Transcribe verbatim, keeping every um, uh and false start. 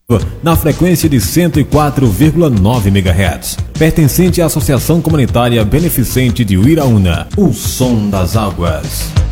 na frequência de cento e quatro vírgula nove megahertz, pertencente à Associação Comunitária Beneficente de Uiraúna, o som das águas.